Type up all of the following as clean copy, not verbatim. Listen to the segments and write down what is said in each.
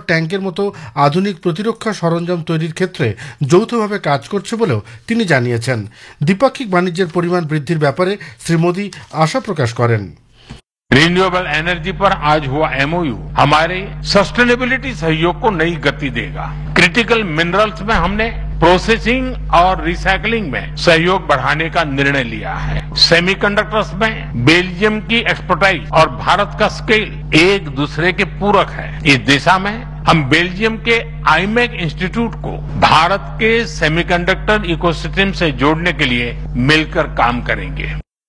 ট্যাঙ্কের মতো আধুনিক প্রতিরক্ষা সরঞ্জাম তৈরির ক্ষেত্রে যৌথভাবে কাজ করছে বলেও তিনি জানিয়েছেন। দ্বিপাক্ষিক বাণিজ্যের পরিমাণ বৃদ্ধির ব্যাপারে শ্রী মোদী আশা প্রকাশ করেন। रिन्यूएबल एनर्जी पर आज हुआ एमओयू हमारे सस्टेनेबिलिटी सहयोग को नई गति देगा। क्रिटिकल मिनरल्स में हमने प्रोसेसिंग और रिसाइकलिंग में सहयोग बढ़ाने का निर्णय लिया है। सेमीकंडक्टर्स में बेल्जियम की एक्सपर्टाइज और भारत का स्केल एक दूसरे के पूरक है। इस दिशा में हम बेल्जियम के आईमेक इंस्टीट्यूट को भारत के सेमीकंडक्टर इकोसिस्टम से जोड़ने के लिए मिलकर काम करेंगे।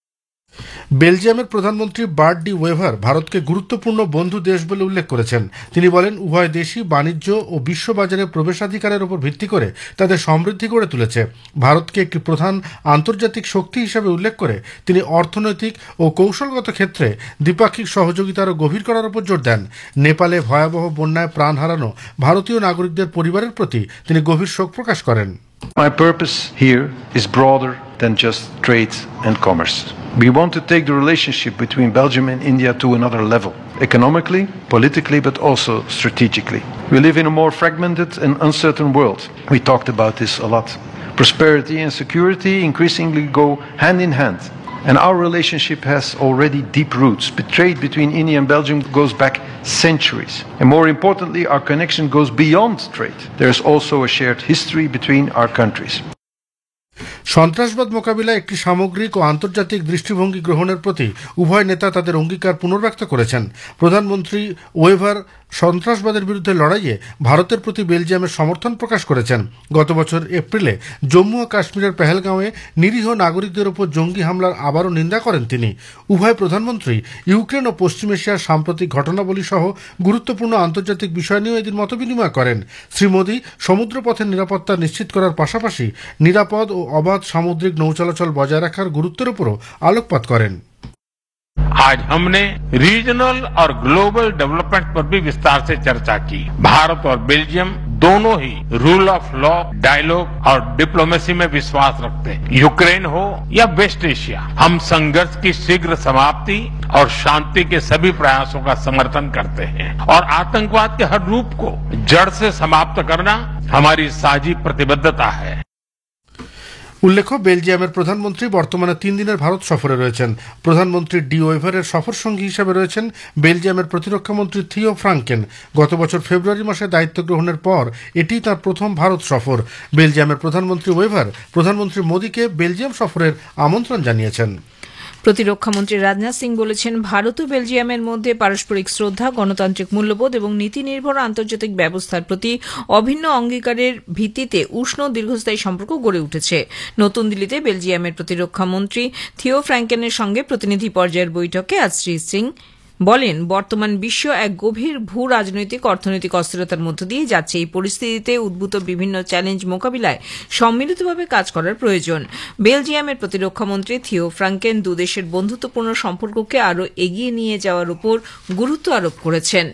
বেলজিয়ামের প্রধানমন্ত্রী বার্ট ডি ওয়েভার ভারতকে গুরুত্বপূর্ণ বন্ধু দেশ বলে উল্লেখ করেছেন। তিনি বলেন, উভয় দেশই বাণিজ্য ও বিশ্ববাজারে প্রবেশাধিকারের উপর ভিত্তি করে তাদের সমৃদ্ধি গড়ে তুলেছে। ভারতকে একটি প্রধান আন্তর্জাতিক শক্তি হিসেবে উল্লেখ করে তিনি অর্থনৈতিক ও কৌশলগত ক্ষেত্রে দ্বিপাক্ষিক সহযোগিতা আরও গভীর করার উপর জোর দেন। নেপালে ভয়াবহ বন্যায় প্রাণ হারানো ভারতীয় নাগরিকদের পরিবারের প্রতি তিনি গভীর শোক প্রকাশ করেন। My purpose here is broader than just trade and commerce. We want to take the relationship between Belgium and India to another level, economically, politically, but also strategically. We live in a more fragmented and uncertain world. We talked about this a lot. Prosperity and security increasingly go hand in hand, and our relationship has already deep roots. But trade between India and Belgium goes back centuries. And more importantly, our connection goes beyond trade. There is also a shared history between our countries. সন্ত্রাসবাদ মোকাবিলায় একটি সামগ্রিক ও আন্তর্জাতিক দৃষ্টিভঙ্গি গ্রহণের প্রতি উভয় নেতা তাদের অঙ্গীকার পুনর্ব্যক্ত করেছেন। প্রধানমন্ত্রী ওয়েভার সন্ত্রাসবাদের বিরুদ্ধে লড়াইয়ে ভারতের প্রতি বেলজিয়ামের সমর্থন প্রকাশ করেছেন। গত বছর এপ্রিলে জম্মু ও কাশ্মীরের পেহেলগাঁওয়ে নিরীহ নাগরিকদের উপর জঙ্গি হামলার আবারও নিন্দা করেন তিনি। উভয় প্রধানমন্ত্রী ইউক্রেন ও পশ্চিম এশিয়ার সাম্প্রতিক ঘটনাবলী সহ গুরুত্বপূর্ণ আন্তর্জাতিক বিষয় নিয়েও এদিন মতবিনিময় করেন। শ্রী মোদী সমুদ্রপথের নিরাপত্তা নিশ্চিত করার পাশাপাশি নিরাপদ ও অবাধ সামুদ্রিক নৌচলাচল বজায় রাখার গুরুত্বের উপরও আলোকপাত করেন। आज हमने रीजनल और ग्लोबल डेवलपमेंट पर भी विस्तार से चर्चा की। भारत और बेल्जियम दोनों ही रूल ऑफ लॉ, डायलॉग और डिप्लोमेसी में विश्वास रखते हैं। यूक्रेन हो या वेस्ट एशिया, हम संघर्ष की शीघ्र समाप्ति और शांति के सभी प्रयासों का समर्थन करते हैं और आतंकवाद के हर रूप को जड़ से समाप्त करना हमारी साझी प्रतिबद्धता है। উল্লেখ্য, বেলজিয়ামের প্রধানমন্ত্রী বর্তমানে 3 দিনের ভারত সফরে রয়েছেন। প্রধানমন্ত্রী ডি ওয়েভারের সফর সঙ্গী হিসেবে রয়েছেন বেলজিয়ামের প্রতিরক্ষামন্ত্রী থিও ফ্রাঙ্কেন। গত বছর ফেব্রুয়ারি মাসে দায়িত্ব গ্রহণের পর এটি তার প্রথম ভারত সফর। বেলজিয়ামের প্রধানমন্ত্রী ওয়েভার প্রধানমন্ত্রী মোদীকে বেলজিয়াম সফরের আমন্ত্রণ জানিয়েছেন। প্রতিরক্ষামন্ত্রী রাজনাথ সিং বলেছেন, ভারত ও বেলজিয়ামের মধ্যে পারস্পরিক শ্রদ্ধা, গণতান্ত্রিক মূল্যবোধ এবং নীতি নির্ভর আন্তর্জাতিক ব্যবস্থার প্রতি অভিন্ন অঙ্গীকারের ভিত্তিতে উষ্ণ দীর্ঘস্থায়ী সম্পর্ক গড়ে উঠেছে। নতুন দিল্লিতে বেলজিয়ামের প্রতিরক্ষামন্ত্রী থিও ফ্রাঙ্কেনের সঙ্গে প্রতিনিধি পর্যায়ের বৈঠকে আজ শ্রী সিং বলেন, বর্তমান বিশ্ব এক গভীর ভূ রাজনৈতিক অর্থনৈতিক অস্থিরতার মধ্য দিয়ে যাচ্ছে। এই পরিস্থিতিতে উদ্ভূত বিভিন্ন চ্যালেঞ্জ মোকাবিলায় সম্মিলিতভাবে কাজ করার প্রয়োজন। বেলজিয়ামের প্রতিরক্ষামন্ত্রী থিও ফ্রাঙ্কেন দুদেশের বন্ধুত্বপূর্ণ সম্পর্ককে আরও এগিয়ে নিয়ে যাওয়ার উপর গুরুত্ব আরোপ করেছেন।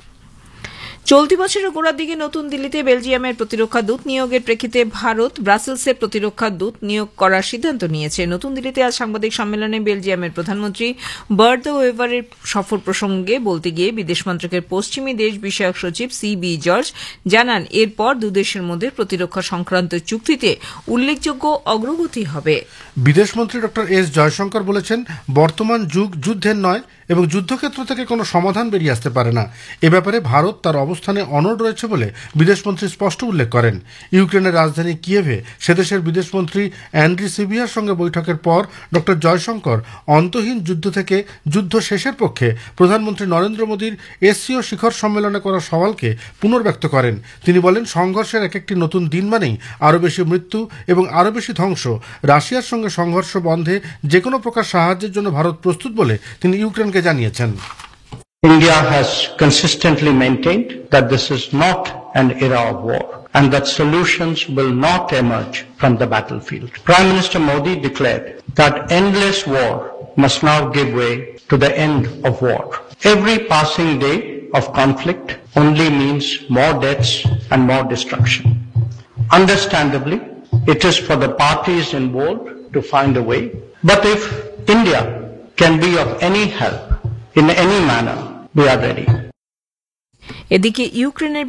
চলতি বছরের গোড়ার দিকে নতুন দিল্লিতে বেলজিয়ামের প্রতিরক্ষা দূত নিয়োগের প্রেক্ষিতে ভারত ব্রাসেলসে প্রতিরক্ষা দূত নিয়োগ করার সিদ্ধান্ত নিয়েছে। নতুন দিল্লিতে আজ সাংবাদিক সম্মেলনে বেলজিয়ামের প্রধানমন্ত্রী বার্ট ডি ওয়েভারের সফর প্রসঙ্গে বলতে গিয়ে বিদেশ মন্ত্রকের পশ্চিমী দেশ বিষয়ক সচিব CB জর্জ জানান, এরপর দুদেশের মধ্যে প্রতিরক্ষা সংক্রান্ত চুক্তিতে উল্লেখযোগ্য অগ্রগতি হবে। বিদেশমন্ত্রী ডক্টর এস জয়শঙ্কর বলেছেন, বর্তমান যুগ যুদ্ধের নয় এবং যুদ্ধক্ষেত্র থেকে কোনো সমাধান বেরিয়ে আসতে পারে না। এ ব্যাপারে ভারত তার অবস্থানে অনড় রয়েছে বলে বিদেশমন্ত্রী স্পষ্ট উল্লেখ করেন। ইউক্রেনের রাজধানী কিয়েভে সেদেশের বিদেশমন্ত্রী অ্যান্ড্রি সিবিয়ার সঙ্গে বৈঠকের পর ডক্টর জয়শঙ্কর অন্তহীন যুদ্ধ থেকে যুদ্ধ শেষের পক্ষে প্রধানমন্ত্রী নরেন্দ্র মোদীর এসসিও শিখর সম্মেলনে করা সওয়ালকে পুনর্ব্যক্ত করেন। তিনি বলেন, সংঘর্ষের এক একটি নতুন দিন মানেই আরও বেশি মৃত্যু এবং আরও বেশি ধ্বংস। রাশিয়ার সঙ্গে সংঘর্ষ বন্ধে যে কোনো প্রকার সাহায্যের জন্য ভারত প্রস্তুত বলে তিনি ইউক্রেনকে জানিয়েছেন। India has consistently maintained that this is not an era of war and that solutions will not emerge from the battlefield. Prime Minister Modi declared that endless war must now give way to the end of war. Every passing day of conflict only means more deaths and more destruction. Understandably, it is for the parties involved to find a way. But if India can be of any help in any manner, we are ready. এদিকে ইউক্রেনের